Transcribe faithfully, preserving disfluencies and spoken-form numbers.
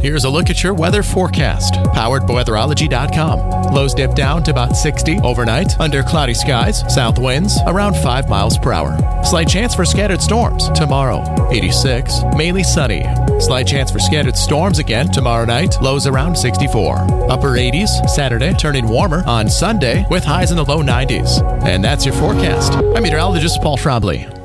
Here's a look at your weather forecast, powered by weatherology dot com. Lows dip down to about sixty overnight, under cloudy skies, south winds around five miles per hour. Slight chance for scattered storms tomorrow, eighty-six, mainly sunny. Slight chance for scattered storms again tomorrow night, lows around sixty-four. Upper eighties Saturday, turning warmer on Sunday with highs in the low nineties. And that's your forecast. I'm meteorologist Paul Trombley.